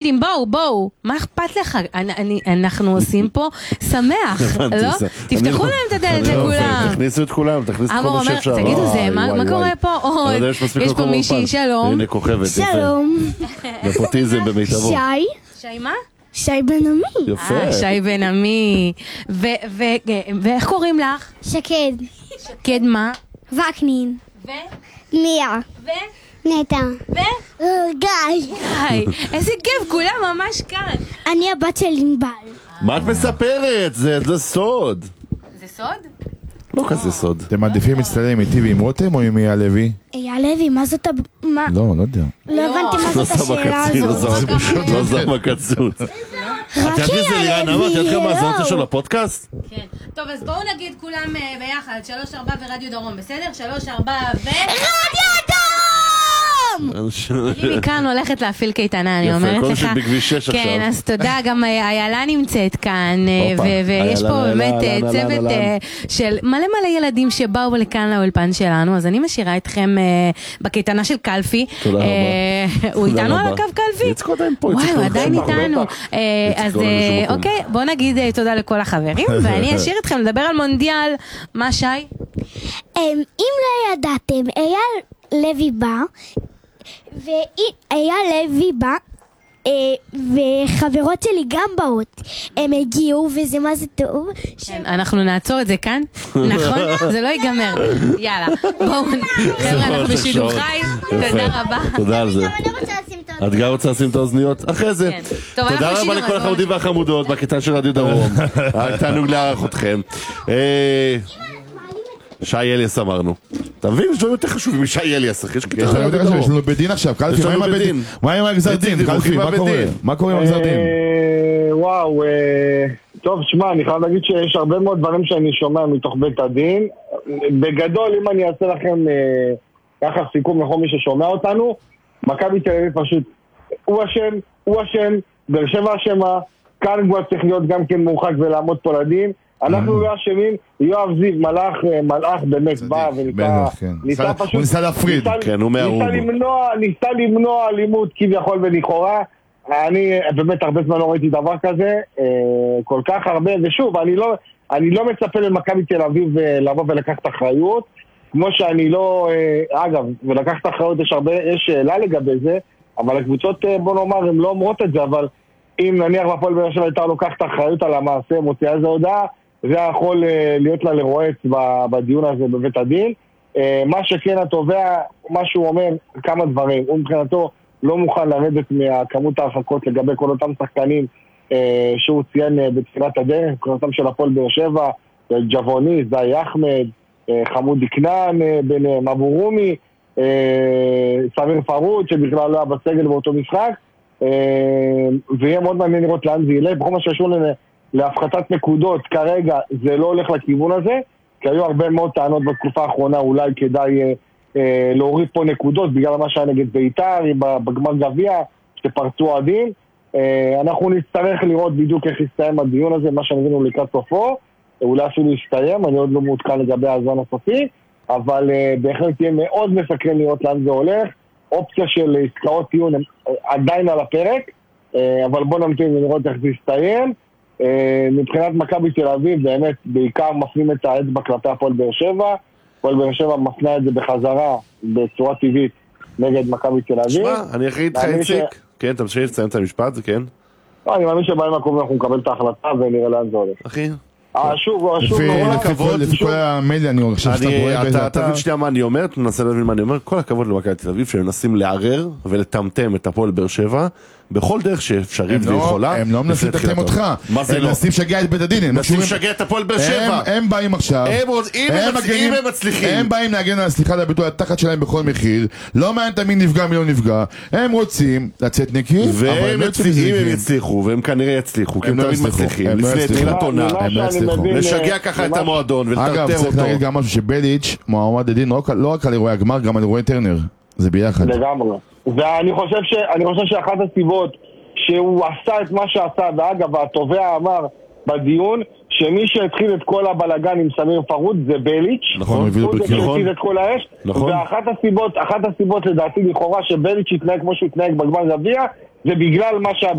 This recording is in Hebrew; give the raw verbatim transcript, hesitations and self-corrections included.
סטודנטים, בואו, בואו. מה אכפת לך? אנחנו עושים פה שמח, לא? תפתחו להם את הדלת לכולם. תכניסו את כולם, תכניסו את כל מה שאפשר. תגידו זה, מה קורה פה? יש פה מישהי, שלום. הנה כוכבת. שלום. נפוטיזם במיטבו. שי. שי מה? שי בן עמי. יפה. שי בן עמי. ואיך קוראים לך? שקד. שקד מה? וקנין. ו? ליה. ו? נטע. ו? גיא. היי, איזה כיף, כולם ממש כאן. אני הבת של ענבל. מה את מספרת? זה סוד. זה סוד? לא כזה סוד. אתם מעדיפים להצטלם איתי ועם רותם או עם אייל לוי? אייל לוי, מה זאת ה... מה? לא, לא יודע. לא הבנתי מה זאת השאלה הזאת. לא זם הקצות. את יודעת מי זה לירן אמר? את יודעת כמה האזנות יש לו לפודקאסט? כן. טוב, אז בואו נגיד כולם ביחד, שלוש ארבע ורדיו דרום, בסדר? שלוש ארבע ו... רדיו דרום! אני מכאן הולכת להפעיל קייטנה, אני אומרת לך. יפה, כל שאת בכביש שש עכשיו. כן, אז תודה, גם איילה נמצאת כאן, ויש פה באמת צוות של מלא מלא ילדים שבאו לכאן לאולפן שלנו, אז אני משאירה אתכם בקייטנה של קלפי. תודה רבה. הוא איתנו על הקו קלפי? יצחק עדיין פה. וואי, הוא עדיין איתנו. אז אוקיי, בואו נגיד תודה לכל החברים, ואני אשאיר אתכם לדבר על מונדיאל. מה שי? אם לא ידעתם, אייל לוי בא, ואייל לוי בא, וחברות שלי גם באות, הם הגיעו וזה מה זה טוב. אנחנו נעצור את זה כאן, נכון? זה לא ייגמר. יאללה, בואו, חבר'ה, אנחנו בשידור חי, תודה רבה. תודה על זה. את גם רוצה לשים את האוזניות? אחרי זה. תודה רבה לכל החמודים והחמודות בקטן של רדיו דרום. תענוג לארח אתכם. שי אליאס אמרנו. אתה מבין? יש דברים יותר חשובים משי אליאס. יש לנו בדין עכשיו. קלפי, מה עם הגזר דין? קלפי, מה קורה? מה קורה עם הגזר דין? וואו, טוב, שמע, אני חייב להגיד שיש הרבה מאוד דברים שאני שומע מתוך בית הדין. בגדול, אם אני אעשה לכם ככה סיכום לכל מי ששומע אותנו, מכבי תל אביב פשוט, הוא אשם, הוא אשם, באר שבע אשמה, כאן כבר צריך להיות גם כן מורחק ולעמוד פה לדין. אנחנו לא אשמים, יואב זיו מלאך, מלאך באמת בא וניסה פשוט, הוא ניסה להפריד, ניסה למנוע אלימות כביכול ולכאורה. אני באמת הרבה זמן לא ראיתי דבר כזה, כל כך הרבה, ושוב, אני לא, אני לא מצפה למכבי תל אביב לבוא ולקחת אחריות, כמו שאני לא, אגב, ולקחת אחריות יש הרבה, יש שאלה לגבי זה, אבל הקבוצות, בוא נאמר, הן לא אומרות את זה, אבל אם נניח בפועל באר שבע הייתה לוקחת אחריות על המעשה, מוציאה איזה הודעה, זה יכול להיות לה לרועץ בדיון הזה בבית הדין. מה שכן התובע, מה שהוא אומר, כמה דברים. הוא מבחינתו לא מוכן לרדת מהכמות ההרחקות לגבי כל אותם שחקנים שהוא ציין בתחילת הדרך, כל אותם של הפועל באר שבע, ג'בוני, זאי אחמד, חמודי כנען ביניהם, אבו רומי, סמיר פרוד שבכלל לא היה בסגל באותו משחק, ויהיה מאוד מעניין לראות לאן זה ילך. בכל מה שקשור להפחתת נקודות כרגע זה לא הולך לכיוון הזה, כי היו הרבה מאוד טענות בתקופה האחרונה, אולי כדאי אה, אה, להוריד פה נקודות בגלל מה שהיה נגד בית"ר בגמר גביע שפרצו עדים. אה, אנחנו נצטרך לראות בדיוק איך יסתיים הדיון הזה, מה שנגידנו לקראת סופו, אולי אפילו יסתיים, אני עוד לא מעודכן לגבי הזמן הסופי, אבל אה, בהחלט יהיה מאוד מסקרן לראות לאן זה הולך. אופציה של עסקאות טיעון עדיין על הפרק, אה, אבל בוא נמתין ונראות איך זה יסתיים. מבחינת מכבי תל אביב באמת בעיקר מפנים את האצבע כלפי הפועל באר שבע, הפועל באר שבע מפנה את זה בחזרה בצורה טבעית נגד מכבי תל אביב. שמע, אני אחרי איתך איציק. כן, תמשיך לציין את המשפט, זה כן. אני מאמין שבאים הקרובים אנחנו נקבל את ההחלטה ונראה לאן זה הולך. אחי שוב, שוב, לפי כל המדיה אני חושב שאתה רואה באיזה אתה תבין שנייה מה אני אומר, תנסה להבין מה אני אומר. כל הכבוד למכבי תל אביב שמנסים לערער ולטמטם את הפועל באר שבע בכל דרך שאפשרית ויכולה. הם לא מנסים לטמטם אותך, הם מנסים לשגע את בית הדין, הם מנסים לשגע את הפועל באר שבע. הם באים עכשיו, אם הם מצליחים, הם באים להגן על סליחה לביטוי התחת שלהם בכל מחיר, לא מעניין תמיד נפגע מי לא נפגע, הם רוצים לצאת נקי, והם יצליחו, והם כנראה יצליחו, כי הם תמיד מצליחים לפני תחילת עונה לשגע ככה את המועדון ולטרטר אותו. אגב, צריך להגיד גם משהו שבליץ' מועמד לדין לא רק על אירועי הגמר, גם על אירועי טרנר, זה ביחד. לגמרי. ואני חושב ש, אני חושב שאחת הסיבות שהוא עשה את מה שעשה, ואגב, התובע אמר בדיון, שמי שהתחיל את כל הבלגן עם סמיר פרוד זה בליץ'. נכון, הוא זה שהתחיל את כל האש. ואחת הסיבות, אחת הסיבות לדעתי לכאורה שבליץ' התנהג כמו שהוא התנהג בגמר גביע, זה בגלל מה שה...